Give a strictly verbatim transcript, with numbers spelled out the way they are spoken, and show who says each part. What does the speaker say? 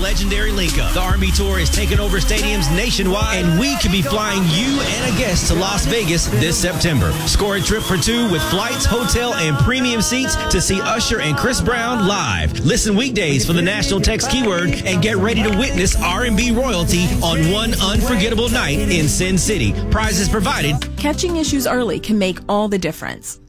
Speaker 1: legendary link-up. The R and B Tour is taking over stadiums nationwide, and we could be flying you and a guest to Las Vegas this September. Score a trip for two with flights, hotel, and premium seats to see Usher and Chris Brown live. Listen weekdays for the national text keyword and get ready to witness R and B royalty on one unforgettable night in Sin City. Prizes provided.
Speaker 2: Catching issues early can make all the difference.